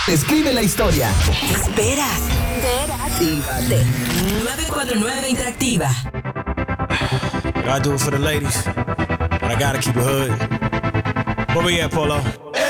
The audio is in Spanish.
Escribe la historia. Espera. Actívate. 949 Interactiva. I do it for the ladies, but I gotta keep it hood. Where we at, Polo?